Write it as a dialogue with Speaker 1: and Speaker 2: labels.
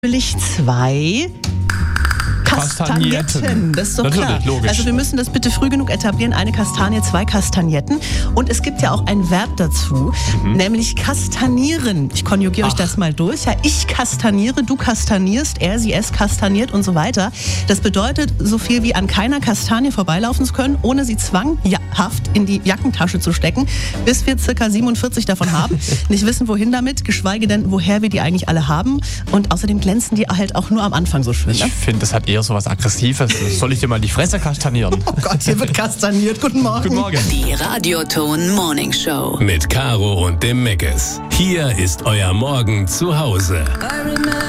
Speaker 1: natürlich 2 Kastagnetten. Das ist doch
Speaker 2: natürlich,
Speaker 1: klar.
Speaker 2: logisch.
Speaker 1: Also wir müssen das bitte früh genug etablieren. 1 Kastanie, 2 Kastagnetten. Und es gibt ja auch ein Verb dazu, nämlich kastanieren. Ich konjugiere euch das mal durch. Ja, ich kastaniere, du kastanierst, er, sie, es kastaniert und so weiter. Das bedeutet so viel wie an keiner Kastanie vorbeilaufen zu können, ohne sie zwanghaft in die Jackentasche zu stecken, bis wir ca. 47 davon haben. Nicht wissen, wohin damit, geschweige denn, woher wir die eigentlich alle haben. Und außerdem glänzen die halt auch nur am Anfang so schön.
Speaker 2: Ich
Speaker 1: Ne?
Speaker 2: finde, das hat eher so was Aggressives. Soll ich dir mal die Fresse kastanieren?
Speaker 1: Oh Gott, hier wird kastaniert. Guten Morgen.
Speaker 2: Guten Morgen.
Speaker 3: Die Radioton Morning Show.
Speaker 4: Mit Caro und dem Meckes. Hier ist euer Morgen zu Hause.